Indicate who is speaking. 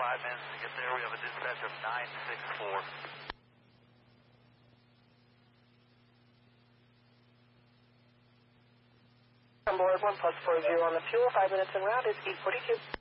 Speaker 1: 5 minutes to get there. We have a dispatch of 964.
Speaker 2: On board 1+40 on the fuel. 5 minutes en route is 8:42.